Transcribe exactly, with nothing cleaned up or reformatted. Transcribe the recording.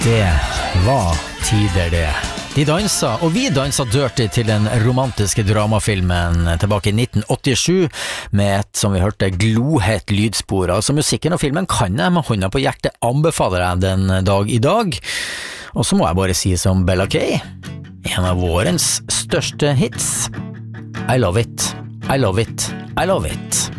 Det var tider det. De dansa, og vi dansa dirty til den romantiske dramafilmen tilbake i nitten åttisju med et, som vi hørte, glohett lydspor. Altså musikken og filmen kan jeg med hånda på hjertet anbefale deg den dag i dag. Og så må jeg bare si som Bella Kay, en av vårens største hits. I love it, I love it, I love it.